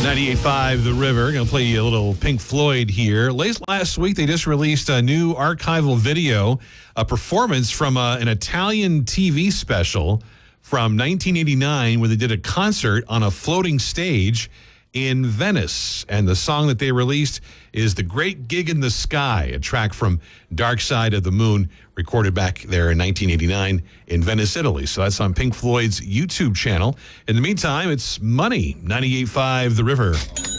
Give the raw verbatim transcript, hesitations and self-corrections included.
ninety-eight point five The River. Going to play you a little Pink Floyd here. Late last week, they just released a new archival video, a performance from a, an Italian T V special from nineteen eighty-nine where they did a concert on a floating stage in Venice. And the song that they released is The Great Gig in the Sky, a track from Dark Side of the Moon, recorded back there in nineteen eighty-nine in Venice, Italy. So that's on Pink Floyd's YouTube channel. In the meantime, it's Money, ninety-eight point five The River.